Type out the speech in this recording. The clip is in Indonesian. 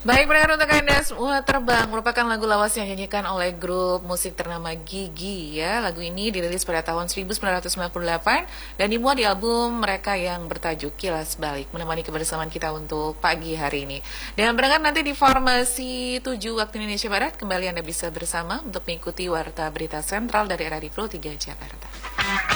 Baik pendengar, untuk Anda semua, Terbang merupakan lagu lawas yang dinyanyikan oleh grup musik ternama Gigi ya. Lagu ini dirilis pada tahun 1998 dan dimuat di album mereka yang bertajuk Kilas Balik, menemani kebersamaan kita untuk pagi hari ini. Dan pendengar, nanti di formasi 7 waktu Indonesia Barat kembali Anda bisa bersama untuk mengikuti Warta Berita Sentral dari RRI Pro 3 Jakarta.